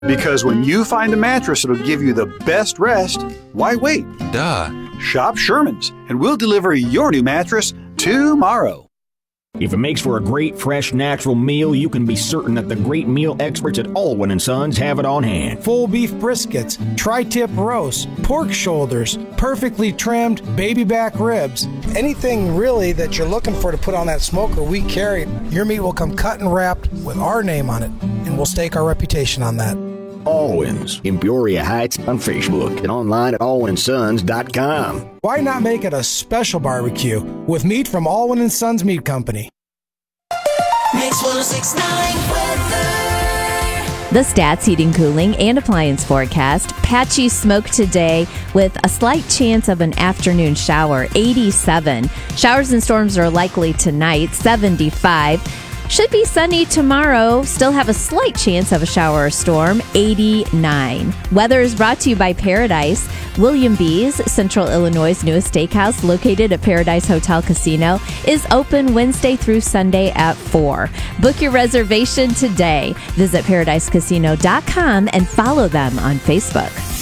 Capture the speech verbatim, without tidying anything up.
Because when you find a mattress that'll give you the best rest, why wait? Duh. Shop Sherman's, and we'll deliver your new mattress tomorrow. If it makes for a great, fresh, natural meal, you can be certain that the great meal experts at Alwyn and Sons have it on hand. Full beef briskets, tri-tip roasts, pork shoulders, perfectly trimmed baby back ribs. Anything really that you're looking for to put on that smoker, we carry. Your meat will come cut and wrapped with our name on it, and we'll stake our reputation on that. Alwyn's in Peoria Heights on Facebook and online at alwyn and sons dot com. Why not make it a special barbecue with meat from Alwyn and Sons Meat Company? Mix one oh six point nine weather. The Stats Heating, Cooling, and Appliance forecast. Patchy smoke today with a slight chance of an afternoon shower, eighty-seven. Showers and storms are likely tonight, seventy-five. Should be sunny tomorrow. Still have a slight chance of a shower or storm, eighty-nine. Weather is brought to you by Paradise. William B's, Central Illinois' newest steakhouse, located at Paradise Hotel Casino, is open Wednesday through Sunday at four. Book your reservation today. Visit paradise casino dot com and follow them on Facebook.